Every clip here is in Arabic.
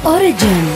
أوريجين.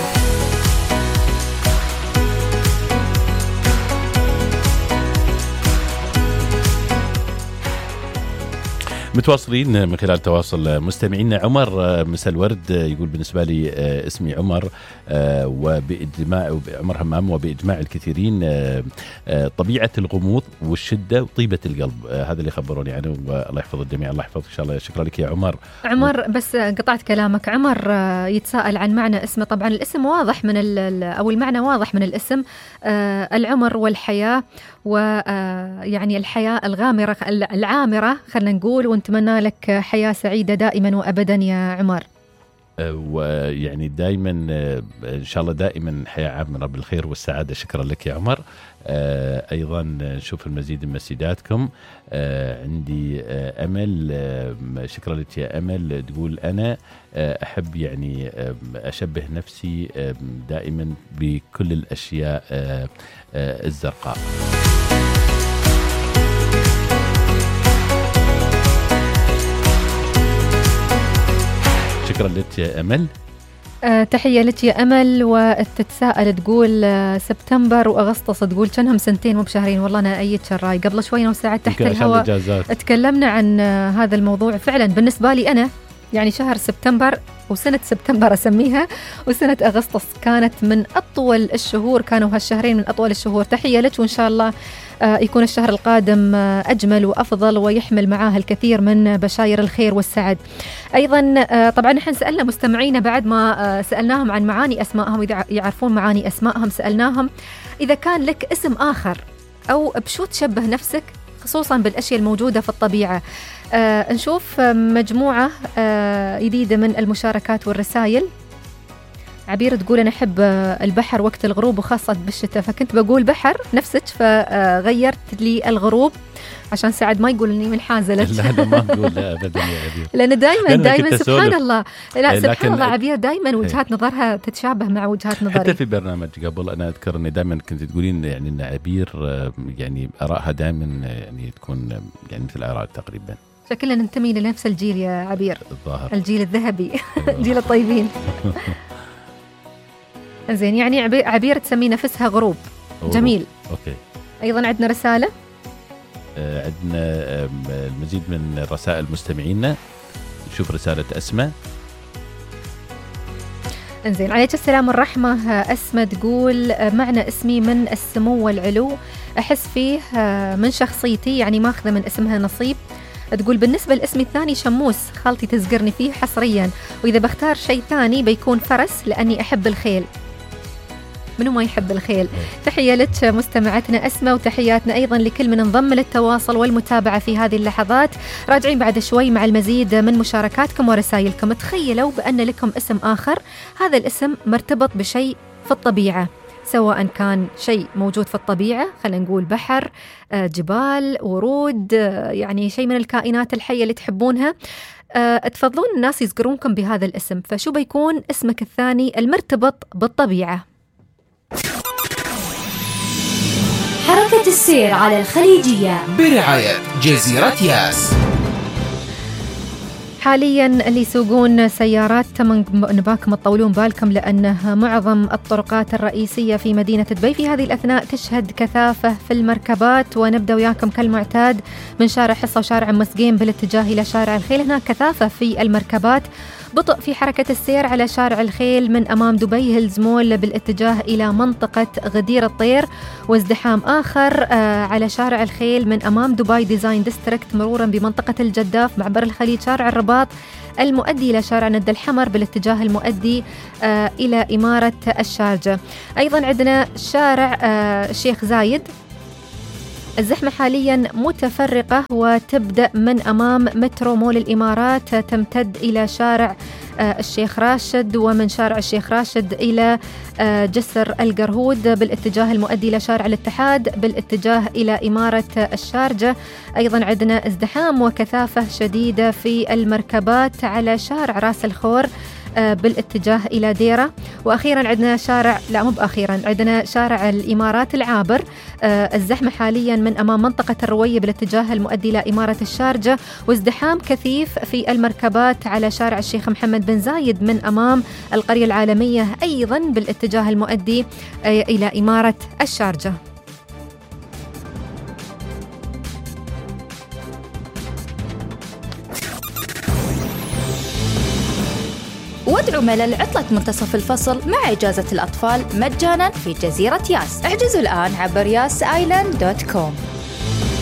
متواصلين من خلال تواصل مستمعينا. عمر مساء الورد يقول بالنسبة لي اسمي عمر وبإجماع عمر همام وبإجماع الكثيرين طبيعة الغموض والشدة وطيبة القلب، هذا اللي خبروني عنه والله يحفظ الجميع. الله يحفظك إن شاء الله. شكرا لك يا عمر. عمر بس قطعت كلامك. عمر يتساءل عن معنى اسمه. طبعا الاسم واضح من أو المعنى واضح من الاسم، العمر والحياة، ويعني الحياة الغامرة العامرة خلنا نقول، ونتمنى لك حياة سعيدة دائما وأبدا يا عمر. ويعني دائما إن شاء الله دائما حياة عامرة بالخير والسعادة. شكرا لك يا عمر. أيضا نشوف المزيد من مسيداتكم. عندي أمل، شكرا لك يا أمل، تقول أنا أحب يعني أشبه نفسي دائما بكل الأشياء الزرقاء. شكرا لك يا أمل. تحية لك يا أمل. وتتساءل تقول سبتمبر وأغسطس، تقول كانهم سنتين مو بشهرين. والله أنا أيد شراي قبل شوي وساعات تحت الهواء تكلمنا عن هذا الموضوع. فعلا بالنسبة لي أنا يعني شهر سبتمبر وسنة سبتمبر أسميها وسنة أغسطس كانت من أطول الشهور، كانوا هالشهرين من أطول الشهور. تحية لك، وإن شاء الله يكون الشهر القادم أجمل وأفضل ويحمل معاه الكثير من بشاير الخير والسعد. أيضا طبعا نحن سألنا مستمعينا بعد ما سألناهم عن معاني أسمائهم، إذا يعرفون معاني أسمائهم سألناهم إذا كان لك اسم آخر أو بشو تشبه نفسك خصوصا بالأشياء الموجودة في الطبيعة. نشوف مجموعة جديدة من المشاركات والرسائل. عبير تقول أنا أحب البحر وقت الغروب وخاصة بالشتاء، فكنت بقول بحر نفسك فغيرت لي الغروب عشان سعد ما يقول إني منحازة لك. لا ما أقول لا أبدا يا عبير، لأن دائما سبحان الله، لا سبحان الله عبير دائما وجهات نظرها تتشابه مع وجهات نظري. حتى في برنامج قبل أنا أذكر إني دائما كنت تقولين يعني إن عبير يعني آرائها دائما يعني تكون يعني مثل آراء تقريبا. شكلنا ننتمي لنفس الجيل يا عبير، الظاهر الجيل الذهبي جيل الطيبين. زين يعني عبير تسمي نفسها غروب. جميل. أوكي. أيضا عندنا رسالة، عندنا المزيد من رسائل مستمعينا. نشوف رسالة أسماء. انزين عليك السلام والرحمة. أسماء تقول معنى اسمي من السمو والعلو، أحس فيه من شخصيتي، يعني ماخذة من اسمها نصيب. تقول بالنسبة لاسمي الثاني شموس، خالتي تزقرني فيه حصريا، وإذا بختار شيء ثاني بيكون فرس لأني أحب الخيل. منو ما يحب الخيل؟ تحية لك مستمعتنا أسماء، وتحياتنا أيضا لكل من انضم للتواصل والمتابعة في هذه اللحظات. راجعين بعد شوي مع المزيد من مشاركاتكم ورسائلكم. تخيلوا بأن لكم اسم آخر، هذا الاسم مرتبط بشيء في الطبيعة، سواء كان شيء موجود في الطبيعة، خلينا نقول بحر، جبال، ورود، يعني شيء من الكائنات الحية اللي تحبونها. تفضلون الناس يذكرونكم بهذا الاسم، فشو بيكون اسمك الثاني المرتبط بالطبيعة؟ حركة السير على الخليجية برعاية جزيرة ياس. حاليا اللي يسوقون سيارات نباكم تطولون بالكم، لأنه معظم الطرقات الرئيسية في مدينة دبي في هذه الأثناء تشهد كثافة في المركبات. ونبدأ وياكم كالمعتاد من شارع حصة وشارع مسقين بالاتجاه إلى شارع الخيل. هناك كثافة في المركبات، بطء في حركة السير على شارع الخيل من أمام دبي هيلز مول بالاتجاه إلى منطقة غدير الطير، وازدحام آخر على شارع الخيل من أمام دبي ديزاين ديستريكت مرورا بمنطقة الجداف، معبر الخليج، شارع الرباط المؤدي إلى شارع ند الحمر بالاتجاه المؤدي إلى إمارة الشارجة. أيضا عندنا شارع الشيخ زايد، الزحمة حاليا متفرقة وتبدأ من أمام مترو مول الإمارات، تمتد إلى شارع الشيخ راشد، ومن شارع الشيخ راشد إلى جسر القرهود بالاتجاه المؤدي إلى شارع الاتحاد بالاتجاه إلى إمارة الشارجة. أيضا عندنا ازدحام وكثافة شديدة في المركبات على شارع راس الخور بالاتجاه إلى ديرة. وأخيرا عندنا عندنا شارع الإمارات العابر، الزحمة حاليا من أمام منطقة الروية بالاتجاه المؤدي إلى إمارة الشارجة، وازدحام كثيف في المركبات على شارع الشيخ محمد بن زايد من أمام القرية العالمية أيضا بالاتجاه المؤدي إلى إمارة الشارجة. وادعوا ملل عطلة منتصف الفصل مع إجازة الأطفال مجانا في جزيرة ياس. احجزوا الآن عبر yasisland.com.